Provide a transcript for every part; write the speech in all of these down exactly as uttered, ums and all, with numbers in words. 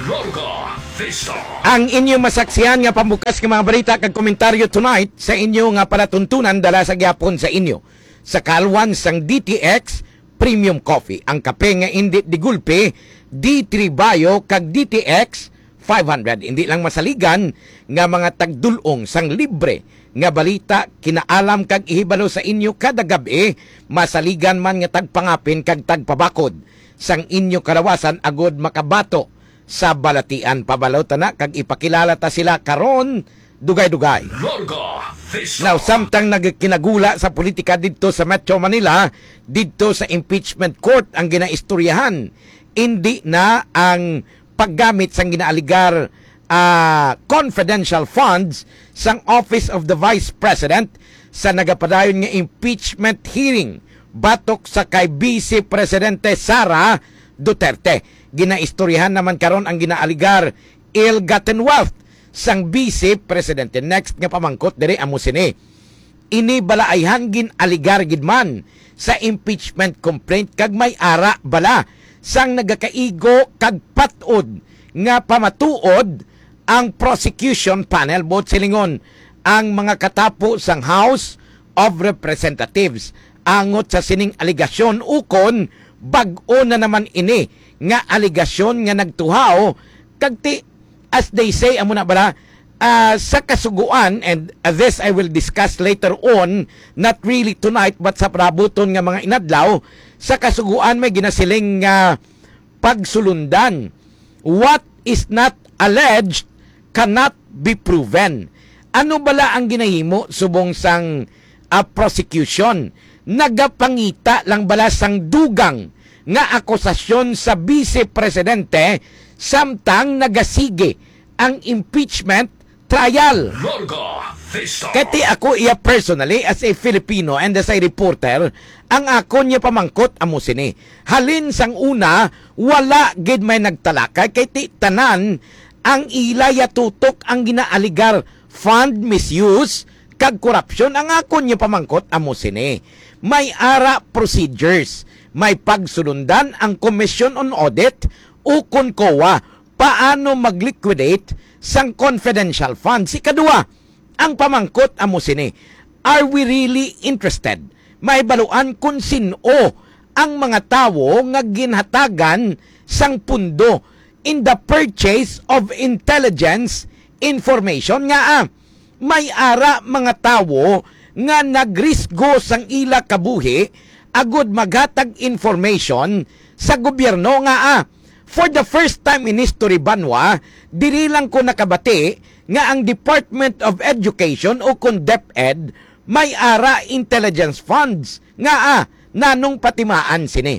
Larga Vista. Ang inyong masaksihan nga pambukas nga mga balita kag komentaryo tonight sa inyo nga palatuntunan dala sa gyapon sa inyo. Sa kalwan sang D T X Premium Coffee. Ang kape nga hindi digulpe, D three Bio kag D T X five hundred. Hindi lang masaligan nga mga tagdulong sang libre nga balita kinaalam kag ihibalo sa inyo kada gabi, masaligan man nga tagpangapin kag tagpabakod sang inyo karawasan agod makabato sa balatian. Pabalota na kag ipakilala ta sila karon dugay-dugay. Larga Vista. Now, samtang nagkinagula sa politika dito sa Metro Manila, dito sa impeachment court ang ginaistoryahan, hindi na ang paggamit sang ginaaligar uh, confidential funds sang Office of the Vice President sa nagapadayon nga impeachment hearing batok sa kay Vice Presidente Sara Duterte. Ginaistoryahan naman karon ang ginaaligar ill-gotten wealth sang Vice Presidente. Next nga pamangkot diri amo sini. Ini balaayhan ginaligar gid man sa impeachment complaint kag may ara bala sang nagakaigo kag patod nga pamatuod ang prosecution panel bot silingon ang mga katapo sang House of Representatives angot sa sining aligasyon ukon bag-o na naman ini nga aligasyon nga nagtuhaw kag ti as they say amo na bala uh, sa kasuguan, and uh, this I will discuss later on, not really tonight but sa prabuton nga mga inadlaw. Sa kasuguan may ginasiling nga uh, pagsulundan. What is not alleged cannot be proven. Ano bala ang ginahimo subong sang uh, prosecution? Nagapangita lang bala sang dugang nga akusasyon sa Vice Presidente samtang nagasige ang impeachment trial. Larga Vista. Kati ako iya personally as a Filipino and as a reporter, ang ako niya pamangkot amo sini. Halin sang una, wala gid may nagtalakay kay ti tanan ang ilaya tutok ang ginaaligar fund misuse kag corruption. Ang ako niya pamangkot amo sini. May ara procedures, may pagsulundan ang Commission on Audit ukon C O A paano mag-liquidate sang confidential funds. Ikadua, ang pamangkot amo sini. Are we really interested? May baluan kung sino ang mga tawo nga ginhatagan sang pundo in the purchase of intelligence information nga ah, may ara mga tawo nga nagrisgo sang ila kabuhi agud maghatag information sa gobyerno nga ah. For the first time in history, Banwa, diri lang ko nakabati nga ang Department of Education o kung DepEd may ara intelligence funds nga ah, nanong patimaan sini.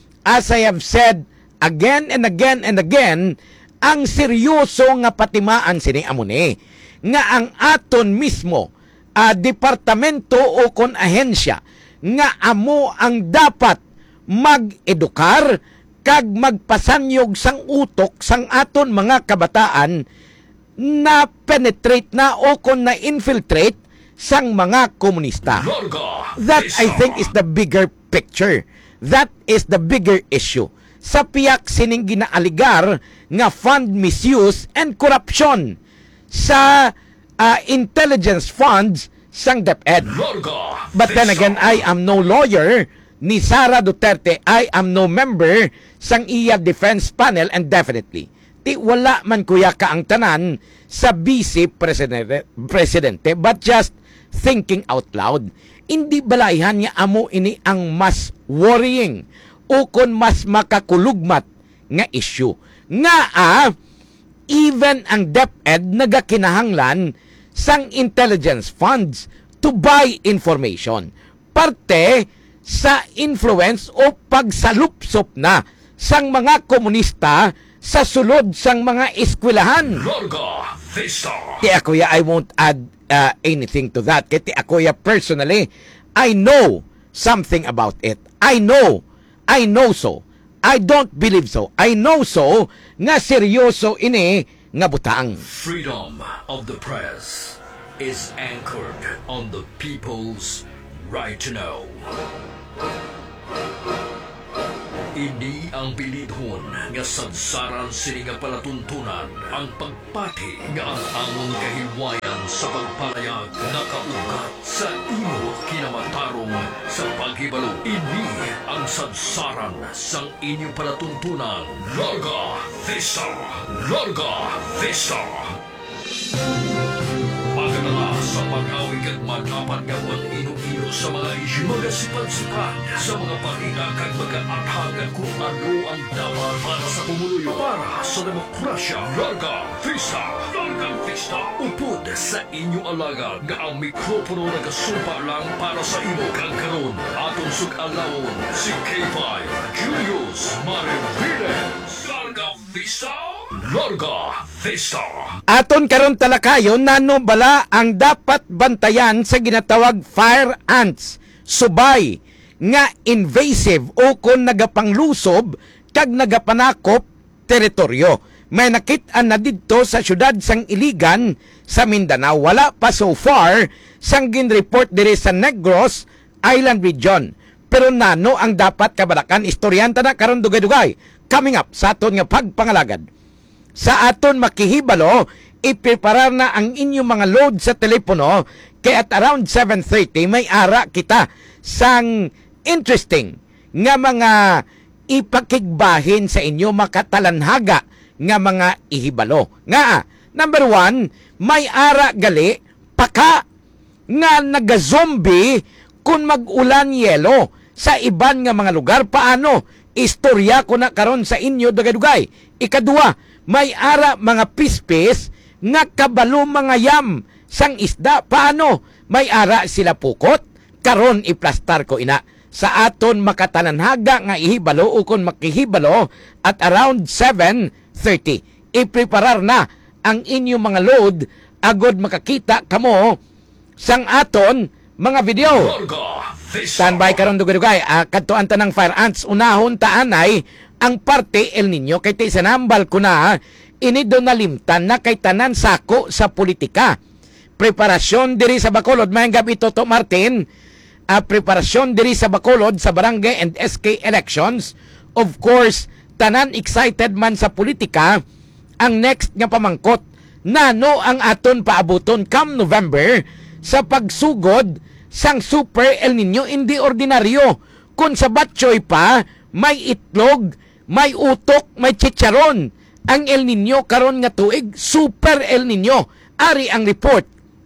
As I have said again and again and again, ang seryoso nga patimaan sini amuni nga ang aton mismo uh, departamento o kung ahensya nga amo ang dapat mag-edukar kag magpasanyog sang utok sang aton mga kabataan na penetrate na o kon na infiltrate sang mga komunista. That I think is the bigger picture. That is the bigger issue. Sa piyak sining ginaaligar nga fund misuse and corruption sa uh, intelligence funds sang DepEd. But then again, I am no lawyer ni Sara Duterte. I am no member sang iya defense panel, and definitely ti wala man kuya ka ang tanan sa Vice Presidente, Presidente but just thinking out loud. Hindi balaihan niya amo ini ang mas worrying o kon mas makakulugmat nga issue nga ah, even ang DepEd nagakinahanglan sang intelligence funds to buy information. Parte sa influence o pagsalupsop na sang mga komunista sa sulod sang mga eskwelahan. Larga Vista. Ti ako ya, I won't add uh, anything to that. Kaya ti ako ya personally, I know something about it. I know. I know so. I don't believe so. I know so nga seryoso ini nga butang. Freedom of the press is anchored on the people's right to know. Ini ang pilidhon nga sadsaran sini nga palatuntunan ang pagpati nga ang amon kahilwayan sa pagpalayag nakaugat sa imo kinamatarong sa paghibalo. Ini ang sadsaran sang inyong palatuntunan. Larga Vista! Larga Vista! Pagkatala sa pag-awig at magapan nga ang ino-ino sa mga isyu, mga sipat-sipat sa mga pahinga kag mag-aatagan kung ano ang dapat para sa pumuluyo para sa demokrasya. Larga Vista! Larga Vista! Upod sa inyong alaga nga ang mikropono nagasumpa lang para sa imo kang karon. Atong sug-alawon si K five Julius Mariviles. Larga Vista! Larga Vista! Aton karon talakayon nano bala ang dapat bantayan sa ginatawag fire ants, subay nga invasive o kon nagapanglusob kag nagapanakop teritoryo. May nakit-an na didto sa syudad sang Iligan sa Mindanao. Wala pa so far sang gin-report diri sa Negros Island Region. Pero nano ang dapat kabalakan, istoryanta na karon dugay-dugay. Coming up sa aton nga pagpangalagad. Sa aton makihibalo, ipreparar na ang inyong mga load sa telepono kay at around seven thirty may ara kita sang interesting nga mga ipakigbahin sa inyo makatalanhaga nga mga ihibalo. Nga, number one, may ara gali paka nga nagazombie kung mag-ulan yelo sa iban nga mga lugar. Paano? Istorya ko na karon sa inyo dugay-dugay. Ikadua, may ara mga pispis nga kabalo mga yam sang isda. Paano? May ara sila pukot. Karon iplastar ko ina sa aton makatananhaga nga ihibalo o kung makihibalo at around seven thirty. Ipreparar na ang inyong mga load agod makakita kamo sang aton mga video. Standby karon dugay-dugay. Uh, kadtuan tanang fire ants. Unahon taanay ang parte El Nino kay ti sanambal ko na ini do nalimtan na kay tanan sako sa politika. Preparasyon diri sa Bacolod mayang gabi Toto Martin. Uh, preparasyon diri sa Bacolod sa barangay and S K elections. Of course, tanan excited man sa politika. Ang next nga pamangkot nano ang aton paabuton come November sa pagsugod sang Super El Nino. Hindi ordinaryo. Kung sa batchoy pa may itlog, may utok, may chicharon. Ang El Nino karon nga tuig, Super El Nino. Ari ang report.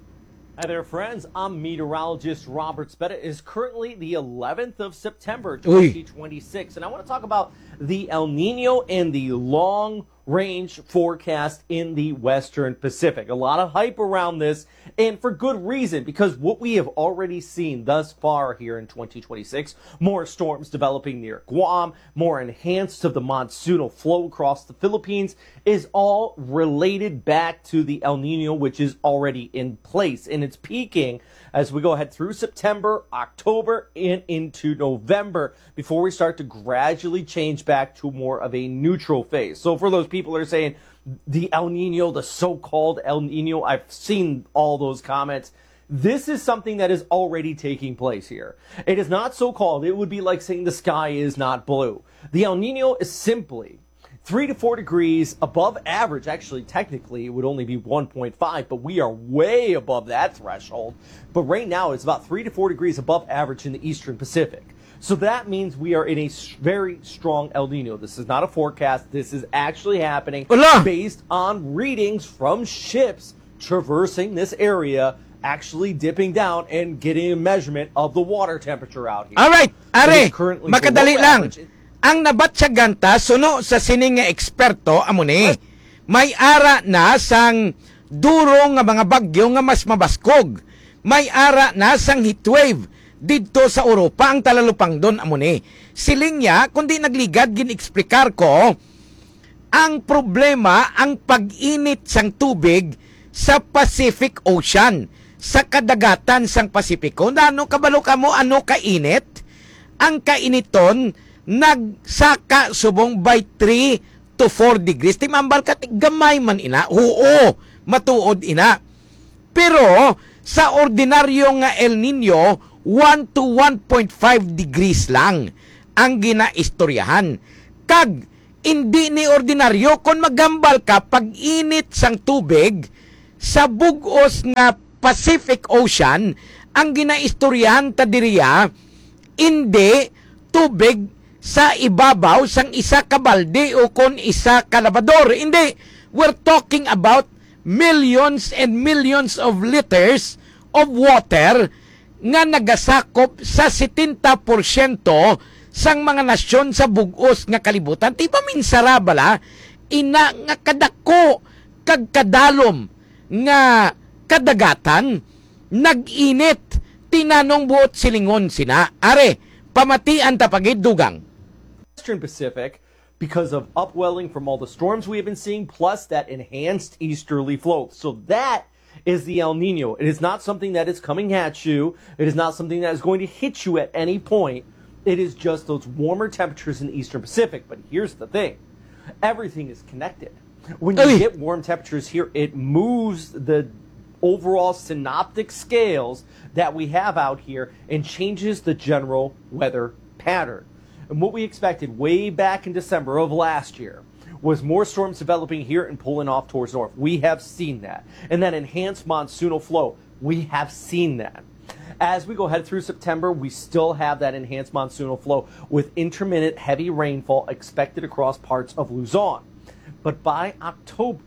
Hi there, friends. I'm meteorologist Robert Spetta. It is currently the eleventh of September, twenty twenty-six. Uy. And I want to talk about the El Nino and the long-range forecast in the Western Pacific. A lot of hype around this, and for good reason, because what we have already seen thus far here in twenty twenty-six, more storms developing near Guam, more enhanced of the monsoonal flow across the Philippines, is all related back to the El Nino, which is already in place. And it's peaking as we go ahead through September, October, and into November before we start to gradually change back to more of a neutral phase. So for those people that are saying the El Nino, the so-called El Nino, I've seen all those comments. This is something that is already taking place here. It is not so-called. It would be like saying the sky is not blue. The El Nino is simply three to four degrees above average. Actually, technically, it would only be one point five, but we are way above that threshold. But right now, it's about three to four degrees above average in the Eastern Pacific. So that means we are in a very strong El Nino. This is not a forecast. This is actually happening Hola. based on readings from ships traversing this area, actually dipping down and getting a measurement of the water temperature out here. All right, are, currently makadali below lang. average. Ang nabatsaganta, suno sa sining nga eksperto, amo ni, may ara na sang duro nga mga bagyo nga mas mabaskog. May ara na sang heatwave didto sa Europa, ang talalupang doon, amo ni. Siling niya, kundi nagligad, gin-explikar ko, ang problema, ang pag-init sang tubig sa Pacific Ocean, sa kadagatan sang Pasipiko. Nano kabalo ka mo, ano kainit? Ang kainiton, nagsaka subong by three to four degrees. Timambal ka, gamay man ina. Oo, matuod ina. Pero, sa ordinaryo nga El Nino, one to one point five degrees lang ang ginaistoryahan. Kag, hindi ni ordinaryo kung magambal ka pag-init sang tubig sa bugos nga Pacific Ocean, ang ginaistoryahan ta diriya, hindi tubig sa ibabaw sang isa ka balde o kon isa ka labador. Hindi. We're talking about millions and millions of liters of water nga nagasakop sa seventy percent sang mga nasyon sa bugos nga kalibutan. Di ba minsara bala, ina nga kadako kag kadalom nga kadagatan, nag-init, tinanong buot silingon sina. Are, pamatian tapagid dugang. Western Pacific, because of upwelling from all the storms we have been seeing, plus that enhanced easterly flow. So that is the El Nino. It is not something that is coming at you. It is not something that is going to hit you at any point. It is just those warmer temperatures in the Eastern Pacific. But here's the thing. Everything is connected. When you Oy. get warm temperatures here, it moves the overall synoptic scales that we have out here and changes the general weather pattern. And what we expected way back in December of last year was more storms developing here and pulling off towards north. We have seen that. And that enhanced monsoonal flow, we have seen that. As we go ahead through September, we still have that enhanced monsoonal flow with intermittent heavy rainfall expected across parts of Luzon. But by October,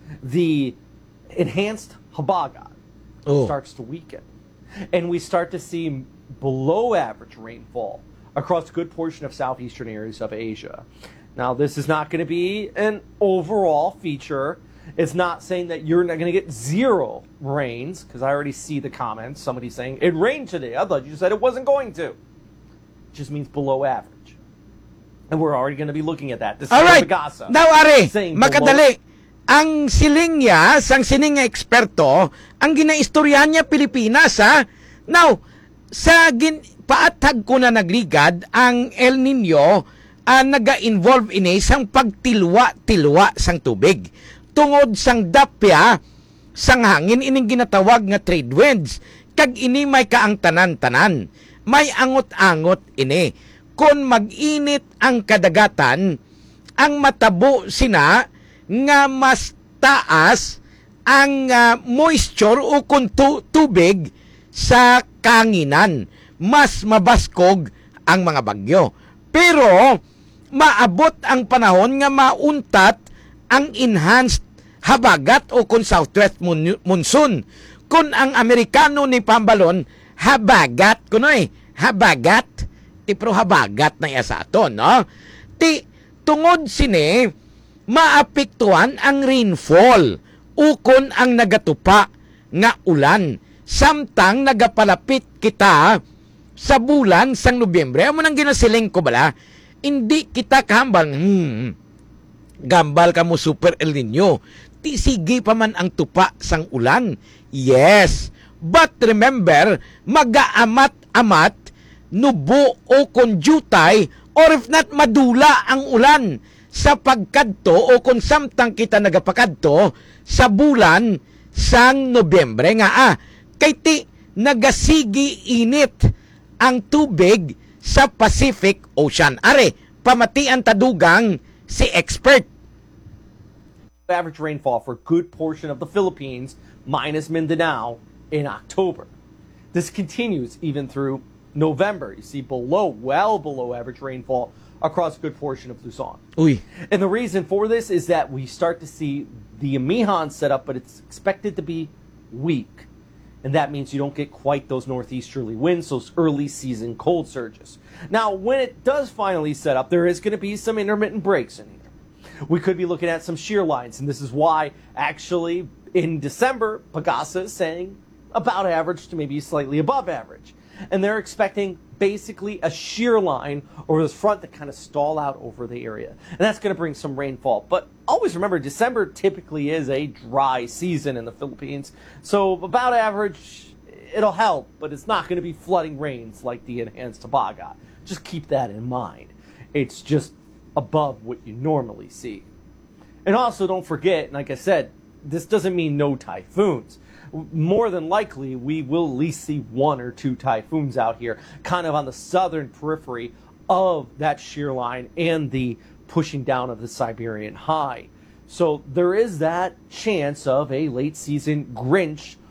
the enhanced Habagat Oh. starts to weaken. And we start to see below average rainfall across a good portion of southeastern areas of Asia. Now, this is not going to be an overall feature. It's not saying that you're not going to get zero rains, because I already see the comments. Somebody saying, it rained today. I thought you said it wasn't going to. It just means below average. And we're already going to be looking at that. This Alright, is Pagasa. now are, saying makadali. Ang siling niya, sang sining nga eksperto, ang ginaistoryahan niya Pilipinas, ha? Now, sa gin, paatag ko na nagligad, ang El Nino, uh, naga-involve ini sang pagtilwa-tilwa sang tubig. Tungod sang dapya, sang hangin, ining ginatawag nga trade winds. Kag ini may kaangtanan-tanan. May angot-angot ini. Kung mag-init ang kadagatan, ang matabo sina nga mas taas ang uh, moisture o kung tu- tubig sa kanginan. Mas mabaskog ang mga bagyo. Pero, maabot ang panahon nga mauntat ang enhanced habagat o kung southwest mon- monsoon. Kung ang Amerikano ni Pambalon, habagat, kuno eh, habagat, ti pro habagat na iya sa aton, no? Ti, tungod sini, maapektuhan ang rainfall o kung ang nagatupa nga ulan. Samtang nagapalapit kita sa bulan sang Nobyembre, amo nang ginasiling ko bala, hindi kita kahambal, hmm, gambal ka mo super El Nino. Ti sige pa man ang tupa sang ulan. Yes. But remember, mag-aamat-amat, nubo o konjutay, or if not, madula ang ulan sa pagkadto o kung samtang kita nagapakadto sa bulan sang Nobyembre nga. Ah, kay ti nagasigi init ang tubig sa Pacific Ocean. Are, pamatian tadugang si expert. Average rainfall for a good portion of the Philippines, minus Mindanao, in October. This continues even through November. You see below, well below average rainfall across a good portion of Luzon. Uy. And the reason for this is that we start to see the Amihan set up, but it's expected to be weak. And that means you don't get quite those northeasterly winds, those early season cold surges. Now, when it does finally set up, there is going to be some intermittent breaks in here. We could be looking at some shear lines, and this is why, actually, in December, Pagasa is saying about average to maybe slightly above average. And they're expecting basically a shear line over this front to kind of stall out over the area. And that's going to bring some rainfall. But always remember, December typically is a dry season in the Philippines. So about average, it'll help, but it's not going to be flooding rains like the enhanced Habagat. Just keep that in mind. It's just above what you normally see. And also don't forget, like I said, this doesn't mean no typhoons. More than likely, we will at least see one or two typhoons out here, kind of on the southern periphery of that shear line and the pushing down of the Siberian high. So there is that chance of a late season Grinch